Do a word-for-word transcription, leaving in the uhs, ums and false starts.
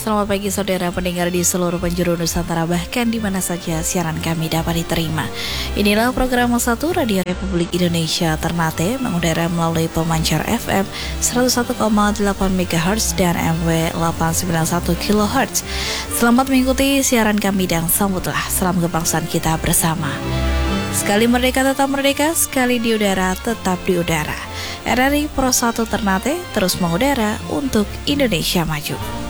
selamat pagi saudara pendengar di seluruh penjuru Nusantara, bahkan di mana saja siaran kami dapat diterima. Inilah program satu Radio Republik Indonesia Ternate, mengudara melalui pemancar F M seratus satu koma delapan megahertz dan M W delapan sembilan satu kilohertz. Selamat mengikuti siaran kami dan sambutlah salam kebangsaan kita bersama. Sekali merdeka tetap merdeka, sekali di udara tetap di udara. R R I Pro satu Ternate terus mengudara untuk Indonesia maju.